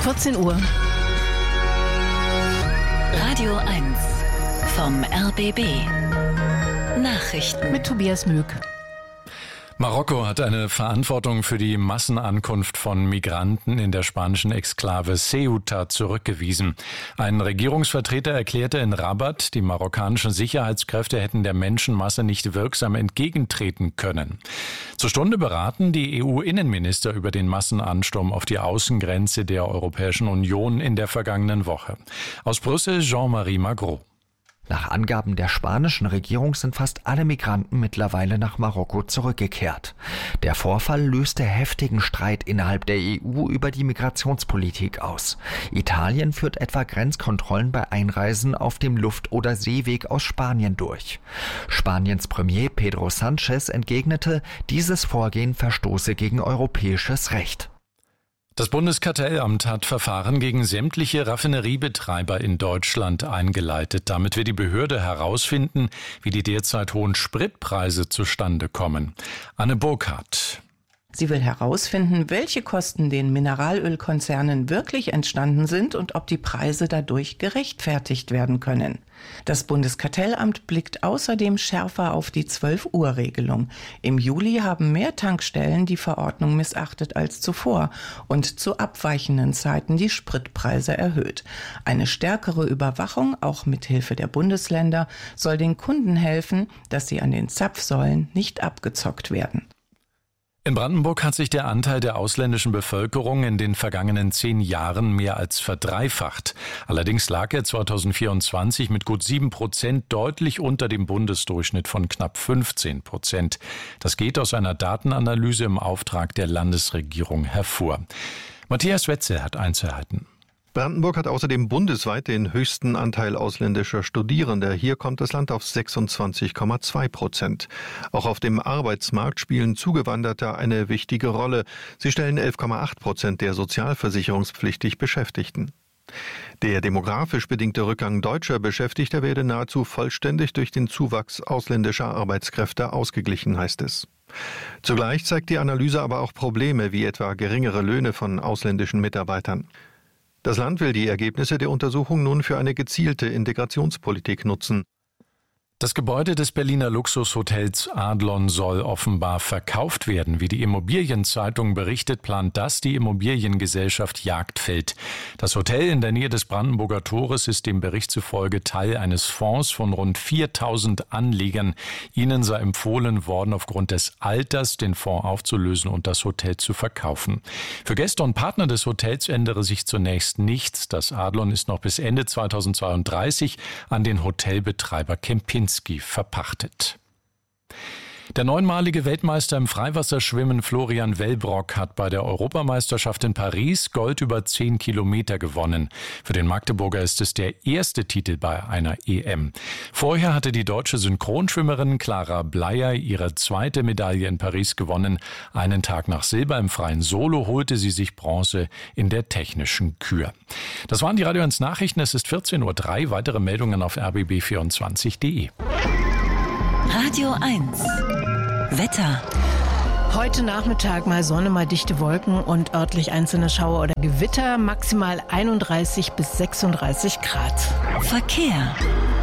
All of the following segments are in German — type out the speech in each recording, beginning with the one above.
14 Uhr. Radio 1 vom RBB. Nachrichten Mit Tobias Möck. Marokko hat eine Verantwortung für die Massenankunft von Migranten in der spanischen Exklave Ceuta zurückgewiesen. Ein Regierungsvertreter erklärte in Rabat, die marokkanischen Sicherheitskräfte hätten der Menschenmasse nicht wirksam entgegentreten können. Zur Stunde beraten die EU-Innenminister über den Massenansturm auf die Außengrenze der Europäischen Union in der vergangenen Woche. Aus Brüssel Jean-Marie Magro. Nach Angaben der spanischen Regierung sind fast alle Migranten mittlerweile nach Marokko zurückgekehrt. Der Vorfall löste heftigen Streit innerhalb der EU über die Migrationspolitik aus. Italien führt etwa Grenzkontrollen bei Einreisen auf dem Luft- oder Seeweg aus Spanien durch. Spaniens Premier Pedro Sánchez entgegnete, dieses Vorgehen verstoße gegen europäisches Recht. Das Bundeskartellamt hat Verfahren gegen sämtliche Raffineriebetreiber in Deutschland eingeleitet. Damit will die Behörde herausfinden, wie die derzeit hohen Spritpreise zustande kommen. Anne Burkhardt. Sie will herausfinden, welche Kosten den Mineralölkonzernen wirklich entstanden sind und ob die Preise dadurch gerechtfertigt werden können. Das Bundeskartellamt blickt außerdem schärfer auf die 12-Uhr-Regelung. Im Juli haben mehr Tankstellen die Verordnung missachtet als zuvor und zu abweichenden Zeiten die Spritpreise erhöht. Eine stärkere Überwachung, auch mit Hilfe der Bundesländer, soll den Kunden helfen, dass sie an den Zapfsäulen nicht abgezockt werden. In Brandenburg hat sich der Anteil der ausländischen Bevölkerung in den vergangenen 10 Jahren mehr als verdreifacht. Allerdings lag er 2024 mit gut 7% deutlich unter dem Bundesdurchschnitt von knapp 15%. Das geht aus einer Datenanalyse im Auftrag der Landesregierung hervor. Matthias Wetzel hat Einzelheiten. Brandenburg hat außerdem bundesweit den höchsten Anteil ausländischer Studierender. Hier kommt das Land auf 26,2%. Auch auf dem Arbeitsmarkt spielen Zugewanderte eine wichtige Rolle. Sie stellen 11,8% der sozialversicherungspflichtig Beschäftigten. Der demografisch bedingte Rückgang deutscher Beschäftigter werde nahezu vollständig durch den Zuwachs ausländischer Arbeitskräfte ausgeglichen, heißt es. Zugleich zeigt die Analyse aber auch Probleme, wie etwa geringere Löhne von ausländischen Mitarbeitern. Das Land will die Ergebnisse der Untersuchung nun für eine gezielte Integrationspolitik nutzen. Das Gebäude des Berliner Luxushotels Adlon soll offenbar verkauft werden. Wie die Immobilienzeitung berichtet, plant das die Immobiliengesellschaft Jagdfeld. Das Hotel in der Nähe des Brandenburger Tores ist dem Bericht zufolge Teil eines Fonds von rund 4.000 Anlegern. Ihnen sei empfohlen worden, aufgrund des Alters den Fonds aufzulösen und das Hotel zu verkaufen. Für Gäste und Partner des Hotels ändere sich zunächst nichts. Das Adlon ist noch bis Ende 2032 an den Hotelbetreiber Kempinski verpachtet. Der 9-malige Weltmeister im Freiwasserschwimmen Florian Wellbrock hat bei der Europameisterschaft in Paris Gold über 10 Kilometer gewonnen. Für den Magdeburger ist es der erste Titel bei einer EM. Vorher hatte die deutsche Synchronschwimmerin Clara Bleier ihre zweite Medaille in Paris gewonnen. Einen Tag nach Silber im freien Solo holte sie sich Bronze in der technischen Kür. Das waren die Radio 1 Nachrichten. Es ist 14:03 Uhr. Weitere Meldungen auf rbb24.de. Radio 1 Wetter. Heute Nachmittag mal Sonne, mal dichte Wolken und örtlich einzelne Schauer oder Gewitter. Maximal 31 bis 36 Grad. Verkehr.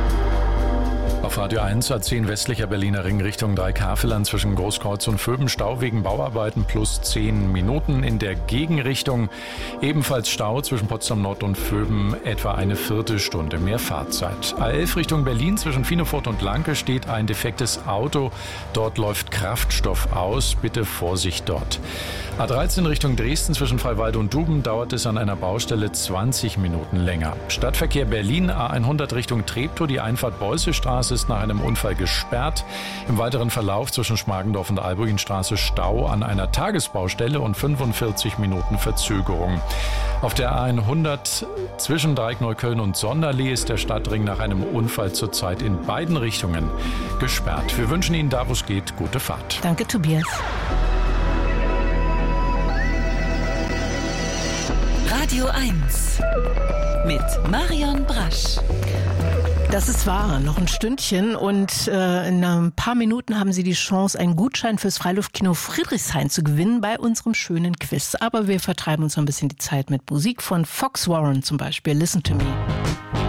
Auf Radio 1 A10 westlicher Berliner Ring Richtung Dreikafelern zwischen Großkreuz und Vöben Stau wegen Bauarbeiten plus 10 Minuten. In der Gegenrichtung ebenfalls Stau zwischen Potsdam Nord und Vöben etwa eine Viertelstunde mehr Fahrzeit. A11 Richtung Berlin zwischen Finefurt und Lanke steht ein defektes Auto. Dort läuft Kraftstoff aus. Bitte Vorsicht dort. A13 Richtung Dresden zwischen Freiwalde und Duben dauert es an einer Baustelle 20 Minuten länger. Stadtverkehr Berlin A100 Richtung Treptow. Die Einfahrt Beussestraße ist nach einem Unfall gesperrt. Im weiteren Verlauf zwischen Schmargendorf und Albuinstraße Stau an einer Tagesbaustelle und 45 Minuten Verzögerung. Auf der A100 zwischen Dreieck-Neukölln und Sonderlee ist der Stadtring nach einem Unfall zurzeit in beiden Richtungen gesperrt. Wir wünschen Ihnen da, wo es geht, gute Fahrt. Danke, Tobias. Radio 1 mit Marion Brasch. Das ist wahr, noch ein Stündchen und in ein paar Minuten haben Sie die Chance, einen Gutschein fürs Freiluftkino Friedrichshain zu gewinnen bei unserem schönen Quiz. Aber wir vertreiben uns noch ein bisschen die Zeit mit Musik von Fox Warren zum Beispiel. Listen to Me.